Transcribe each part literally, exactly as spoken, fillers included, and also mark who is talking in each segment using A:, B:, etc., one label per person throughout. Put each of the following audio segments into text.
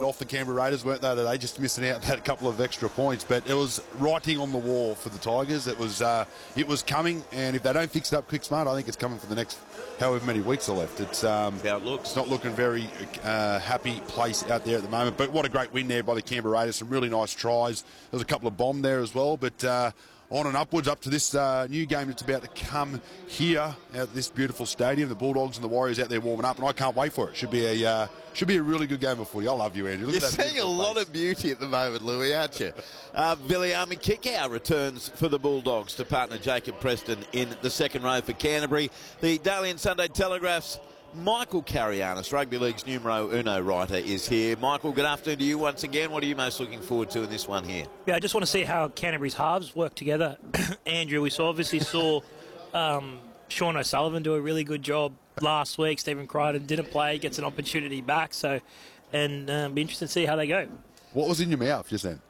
A: off the Canberra Raiders, weren't they, today, just missing out that couple of extra points. But it was writing on the wall for the Tigers. It was uh, it was coming, and if they don't fix it up quick smart, I think it's coming for the next however many weeks are left. It's um,
B: how it looks.
A: It's not looking very uh, happy place out there at the moment. But what a great win there by the Canberra Raiders. Some really nice tries. There was a couple of bomb there as well, but uh, on and upwards up to this uh, new game that's about to come here at this beautiful stadium. The Bulldogs and the Warriors out there warming up, and I can't wait for it. Should be a uh, should be a really good game of footy. I love you, Andrew. Look
B: You're
A: at that
B: seeing a lot
A: place.
B: of beauty at the moment, Louis, aren't you? Uh, Viliami Kikau returns for the Bulldogs to partner Jacob Preston in the second row for Canterbury. The Daily and Sunday Telegraph's Michael Carianis, Rugby League's numero uno writer, is here. Michael, good afternoon to you once again. What are you most looking forward to in this one here?
C: Yeah, I just want to see how Canterbury's halves work together. Andrew, we saw, obviously saw um, Sean O'Sullivan do a really good job last week. Stephen Crichton didn't play, gets an opportunity back. So, and um, be interested to see how they go.
A: What was in your mouth just then?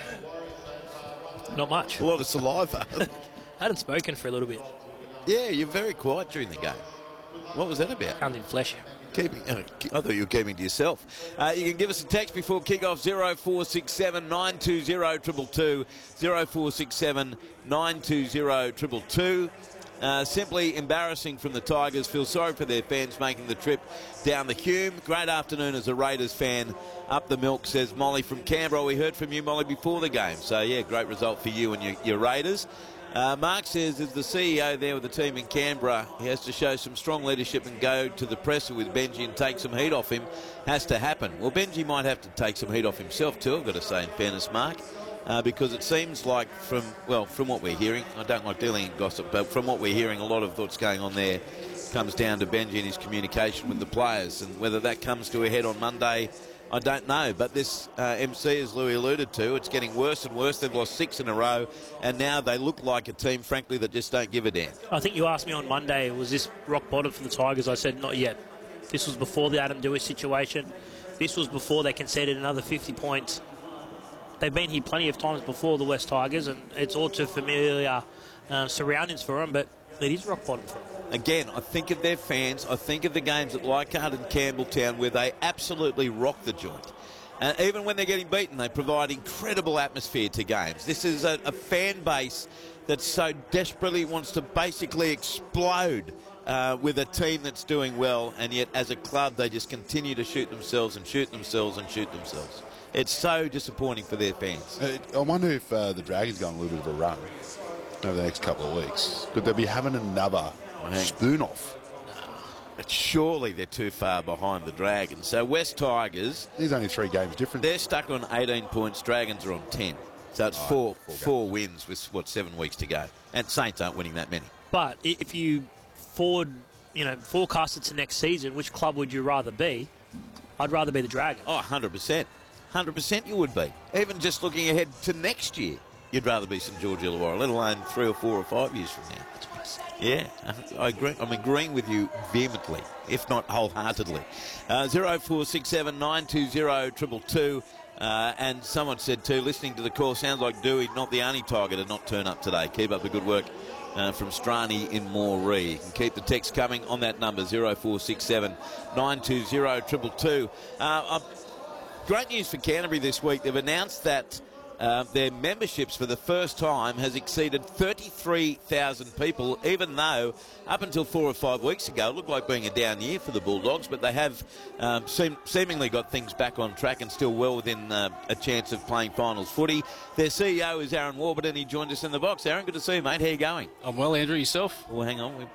C: Not much.
B: A lot of saliva.
C: I hadn't spoken for a little bit.
B: Yeah, you're very quiet during the game. What was that about?
C: Can't even flesh you.
B: Keeping, uh, I thought you were keeping to yourself. Uh, you can give us a text before kick-off, zero four six seven, nine two zero, two two two, zero four six seven, nine two zero, two two two. Uh, simply embarrassing from the Tigers. Feel sorry for their fans making the trip down the Hume. Great afternoon as a Raiders fan. Up the milk, says Molly from Canberra. We heard from you, Molly, before the game. So, yeah, great result for you and your, your Raiders. Uh, Mark says, as the C E O there with the team in Canberra, he has to show some strong leadership and go to the presser with Benji and take some heat off him. Has to happen. Well, Benji might have to take some heat off himself too, I've got to say, in fairness, Mark, uh, because it seems like from, well, from what we're hearing, I don't like dealing in gossip, but from what we're hearing, a lot of what's going on there comes down to Benji and his communication with the players, and whether that comes to a head on Monday, I don't know, but this uh, M C, as Louis alluded to, it's getting worse and worse. They've lost six in a row, and now they look like a team, frankly, that just don't give a damn.
C: I think you asked me on Monday, was this rock bottom for the Tigers? I said, not yet. This was before the Adam Dewey situation. This was before they conceded another fifty points. They've been here plenty of times before, the West Tigers, and it's all too familiar uh, surroundings for them, but it is rock bottom for them.
B: Again, I think of their fans. I think of the games at Leichhardt and Campbelltown where they absolutely rock the joint. And even when they're getting beaten, they provide incredible atmosphere to games. This is a, a fan base that so desperately wants to basically explode uh, with a team that's doing well, and yet as a club they just continue to shoot themselves and shoot themselves and shoot themselves. It's so disappointing for their fans.
A: Uh, I wonder if uh, the Dragons go on a little bit of a run over the next couple of weeks. Could they be having another spoon off?
B: But surely they're too far behind the Dragons. So West Tigers,
A: there's only three games different.
B: They're stuck on eighteen points. Dragons are on ten. So it's oh, four four, four wins with what seven weeks to go. And Saints aren't winning that many.
C: But if you forward, you know, forecast it to next season, which club would you rather be? I'd rather be the Dragons.
B: Oh, one hundred percent. one hundred percent you would be. Even just looking ahead to next year, you'd rather be St George Illawarra, let alone three or four or five years from now. Yeah, I agree. I'm agreeing with you vehemently, if not wholeheartedly. Uh, zero four six seven, nine two zero, two two two. Uh, and someone said too, listening to the call, sounds like Dewey, not the only Tiger to not turn up today. Keep up the good work uh, from Strani in Moree. You can keep the text coming on that number, zero four six seven, nine two zero, two two two. Uh, uh, great news for Canterbury this week. They've announced that Uh, their memberships for the first time has exceeded thirty-three thousand people, even though up until four or five weeks ago it looked like being a down year for the Bulldogs, but they have um, seem, seemingly got things back on track and still well within uh, a chance of playing finals footy. Their C E O is Aaron Warburton. He joined us in the box. Aaron, good to see you, mate. How you going?
D: I'm well, Andrew. Yourself?
B: Well, hang on. We...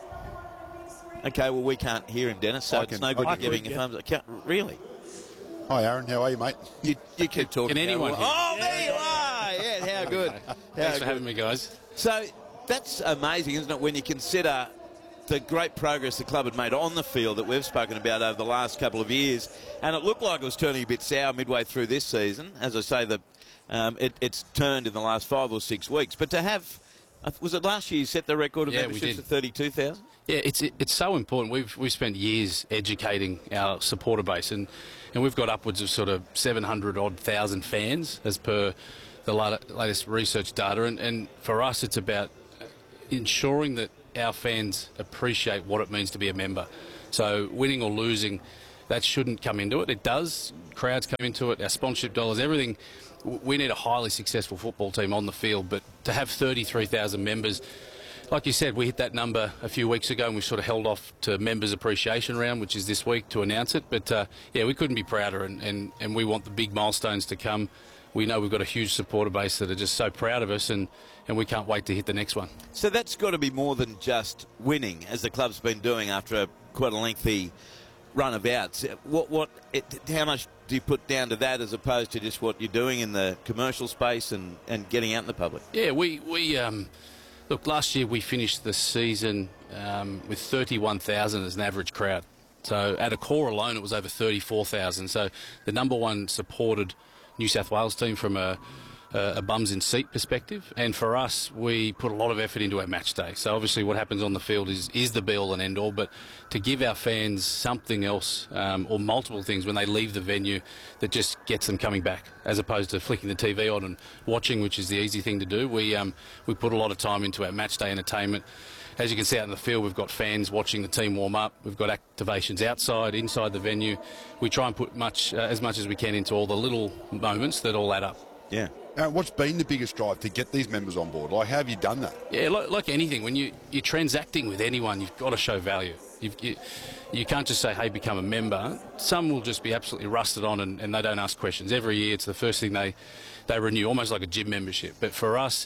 B: Okay, well, we can't hear him, Dennis, so
A: I
B: it's
A: can,
B: no good
A: I
B: giving a thumbs up. Can't, really?
A: Hi, Aaron. How are you, mate?
B: You, you keep talking.
D: Can anyone hear?
B: Oh, there you are. Yeah, how good.
D: Thanks
B: how
D: for
B: good.
D: having me, guys.
B: So that's amazing, isn't it, when you consider the great progress the club had made on the field that we've spoken about over the last couple of years. And it looked like it was turning a bit sour midway through this season. As I say, the, um, it, it's turned in the last five or six weeks. But to have, was it last year you set the record of
D: Yeah,
B: memberships at thirty-two thousand?
D: Yeah, it's it, it's so important. We've we've spent years educating our supporter base, and, and we've got upwards of sort of seven hundred odd thousand fans as per the latest research data. And, and for us, it's about ensuring that our fans appreciate what it means to be a member. So winning or losing that shouldn't come into it. It does. Crowds come into it, our sponsorship dollars, everything. We need a highly successful football team on the field, but to have thirty-three thousand members, like you said, we hit that number a few weeks ago and we sort of held off to Members Appreciation Round, which is this week, to announce it. But, uh, yeah, we couldn't be prouder, and, and, and we want the big milestones to come. We know we've got a huge supporter base that are just so proud of us, and, and we can't wait to hit the next one.
B: So that's got to be more than just winning, as the club's been doing after a, quite a lengthy run of outs. What, what, it, how much do you put down to that as opposed to just what you're doing in the commercial space and, and getting out in the public?
D: Yeah, we, we um, look, last year we finished the season um, with thirty-one thousand as an average crowd. So at a core alone, it was over thirty-four thousand. So the number one supported New South Wales team from a, a, a bums in seat perspective. And for us, we put a lot of effort into our match day. So obviously what happens on the field is, is the be-all and end-all, but to give our fans something else um, or multiple things when they leave the venue that just gets them coming back, as opposed to flicking the T V on and watching, which is the easy thing to do. We, um, we put a lot of time into our match day entertainment. As you can see out in the field, we've got fans watching the team warm up. We've got activations outside, inside the venue. We try and put much, uh, as much as we can into all the little moments that all add up.
B: Yeah.
A: Uh, what's been the biggest drive to get these members on board? Like, how have you done that?
D: Yeah, like, like anything, when you, you're transacting with anyone, you've got to show value. You've, you, you can't just say, hey, become a member. Some will just be absolutely rusted on and, and they don't ask questions. Every year it's the first thing they, they renew, almost like a gym membership. But for us,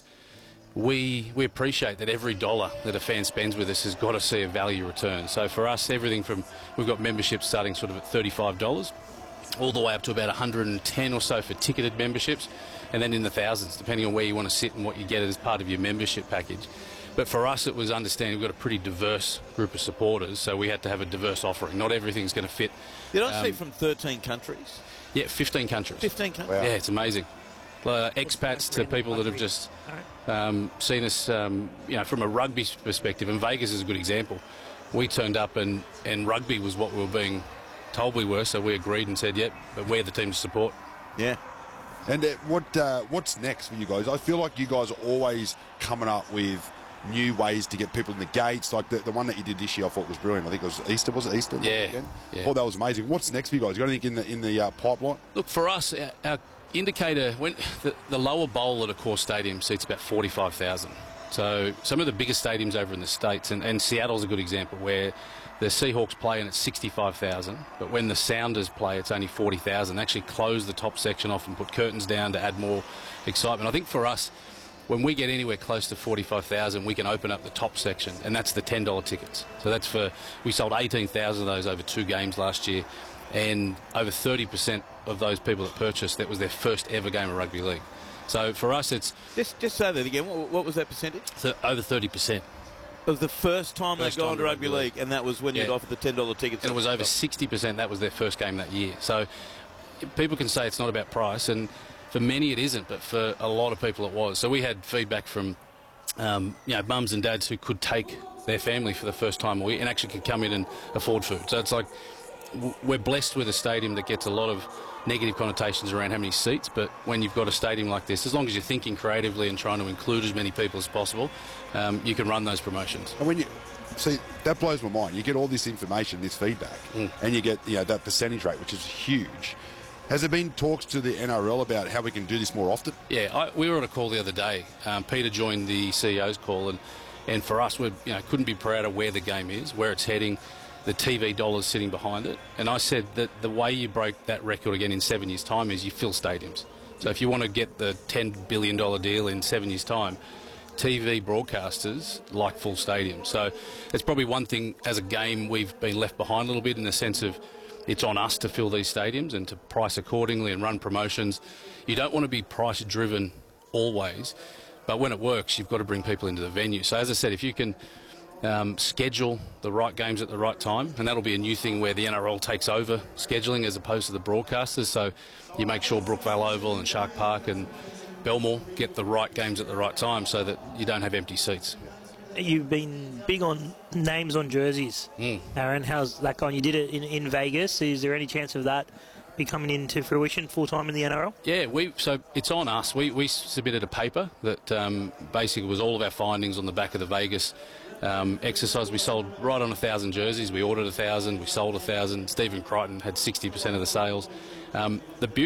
D: we we appreciate that every dollar that a fan spends with us has got to see a value return. So for us, everything from, we've got memberships starting sort of at thirty-five dollars, all the way up to about one hundred ten or so for ticketed memberships, and then in the thousands, depending on where you want to sit and what you get as part of your membership package. But for us, it was understanding we've got a pretty diverse group of supporters, so we had to have a diverse offering. Not everything's going to fit.
B: Did I
D: um,
B: see from thirteen countries?
D: Yeah, fifteen countries.
B: fifteen countries?
A: Wow.
D: Yeah, it's amazing. Uh, expats to people that have just um, seen us, um, you know, from a rugby perspective, and Vegas is a good example. We turned up and, and rugby was what we were being told we were, so we agreed and said, yep, but we're the team to support.
B: Yeah.
A: And uh, what uh, what's next for you guys? I feel like you guys are always coming up with new ways to get people in the gates. Like the, the one that you did this year, I thought was brilliant. I think it was Easter, was it Easter?
D: Yeah. yeah.
A: I thought that was amazing. What's next for you guys? You got anything in the, in the uh, pipeline?
D: Look, for us, our, our indicator, when the, the lower bowl at a core stadium seats about forty-five thousand. So some of the biggest stadiums over in the States, and, and Seattle's a good example, where the Seahawks play and it's sixty-five thousand, but when the Sounders play, it's only forty thousand. They actually close the top section off and put curtains down to add more excitement. I think for us, when we get anywhere close to forty-five thousand, we can open up the top section, and that's the ten dollar tickets. So that's for, we sold eighteen thousand of those over two games last year, and over thirty percent of those people that purchased, that was their first ever game of rugby league. So for us, it's...
B: Just, just say that again. What, what was that percentage?
D: th- over thirty percent.
B: It was the first time
D: First
B: they'd gone
D: time
B: to
D: to
B: rugby
D: rugby
B: league, and that was when
D: Yeah.
B: you'd offered the ten dollar tickets.
D: And it was over sixty percent, that was their first game that year. So people can say it's not about price, and for many it isn't, but for a lot of people it was. So we had feedback from um, you know, mums and dads who could take their family for the first time a week and actually could come in and afford food. So it's like, w- we're blessed with a stadium that gets a lot of negative connotations around how many seats, but when you've got a stadium like this, as long as you're thinking creatively and trying to include as many people as possible, um, you can run those promotions.
A: And when you see, that blows my mind. You get all this information, this feedback,
D: Mm.
A: and you get, you know, that percentage rate, which is huge. Has there been talks to the N R L about how we can do this more often?
D: Yeah, I, we were on a call the other day. Um, Peter joined the C E O's call, and, and for us, we you know couldn't be prouder where the game is, where it's heading, the T V dollars sitting behind it. And I said that the way you break that record again in seven years' time is you fill stadiums. So if you want to get the ten billion dollars deal in seven years' time, T V broadcasters like full stadiums. So it's probably one thing as a game we've been left behind a little bit in the sense of it's on us to fill these stadiums and to price accordingly and run promotions. You don't want to be price driven always, but when it works, you've got to bring people into the venue. So as I said, if you can um, schedule the right games at the right time, and that'll be a new thing where the N R L takes over scheduling as opposed to the broadcasters. So you make sure Brookvale Oval and Shark Park and Belmore get the right games at the right time so that you don't have empty seats.
C: You've been big on names on jerseys,
D: Mm.
C: Aaron. How's that going? You did it in, in Vegas. Is there any chance of that be coming into fruition full time in the N R L?
D: Yeah, we so it's on us. We we submitted a paper that um, basically was all of our findings on the back of the Vegas Um, exercise, we sold right on a thousand jerseys. We ordered a thousand, we sold a thousand. Stephen Crichton had sixty percent of the sales. Um, the beauty